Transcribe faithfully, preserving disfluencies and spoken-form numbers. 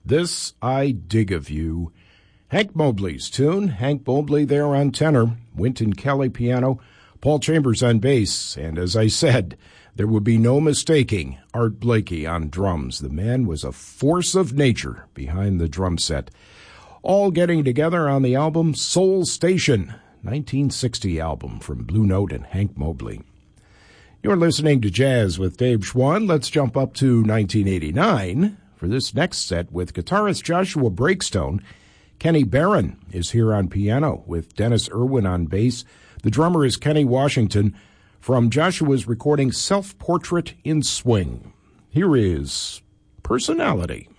This I Dig of You. Hank Mobley's tune. Hank Mobley there on tenor, Wynton Kelly piano, Paul Chambers on bass, and as I said, there would be no mistaking Art Blakey on drums. The man was a force of nature behind the drum set. All getting together on the album Soul Station, nineteen sixty album from Blue Note and Hank Mobley. You're listening to Jazz with Dave Schwann. Let's jump up to nineteen eighty-nine for this next set with guitarist Joshua Breakstone. Kenny Barron is here on piano with Dennis Irwin on bass. The drummer is Kenny Washington from Joshua's recording Self-Portrait in Swing. Here is Personality.